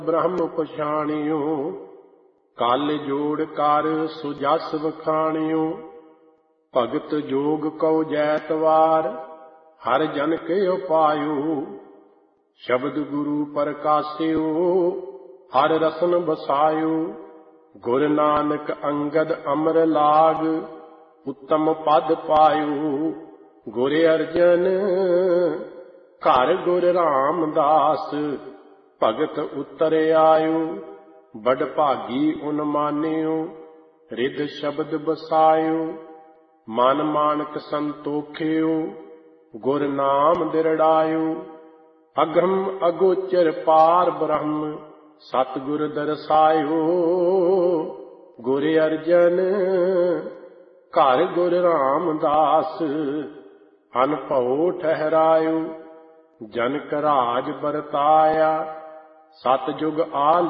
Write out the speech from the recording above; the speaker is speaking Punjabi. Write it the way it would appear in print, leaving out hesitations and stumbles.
ਬ੍ਰਹਮ ਪਛਾਣਿਓ। ਕਲ ਜੋੜ ਕਰ ਸੁਜਸ ਵਖਾਣਿਓ। ਭਗਤ ਜੋਗ ਕਉ ਜੈਤਵਾਰ ਹਰ ਜਨ ਕੇ ਉਪਾਇਓ। ਸ਼ਬਦ ਗੁਰੂ ਪ੍ਰਕਾਸਿਓ ਹਰ ਰਸਨ ਬਸਾਇਓ। ਗੁਰ ਨਾਨਕ ਅੰਗਦ ਅਮਰ ਲਾਗ ਉੱਤਮ ਪਦ ਪਾਇਓ। ਗੁਰ ਅਰਜਨ ਘਰ ਗੁਰ ਰਾਮਦਾਸ ਭਗਤ ਉਤਰ ਆਇਓ। ਬੜ ਭਾਗੀ ਉਨ ਮਾਨਿਓ ਰਿਦ ਸ਼ਬਦ ਬਸਾਇਓ। ਮਨ ਮਾਨਕ ਸੰਤੋਖਿਓ ਗੁਰ ਨਾਮ ਦਿਰੜਾਇਓ। ਅਗਮ ਅਗੋਚਰ ਪਾਰ ਬ੍ਰਹਮ ਸਤਿਗੁਰ ਦਰਸਾਇਓ। ਗੁਰ ਅਰਜਨ ਘਰ ਗੁਰ ਰਾਮਦਾਸ ਅਨਭਉ ਠਹਿਰਾਇਓ। ਜਨਕ ਰਾਜ ਵਰਤਾਇਆ ਸਤਿਜੁਗ ਆ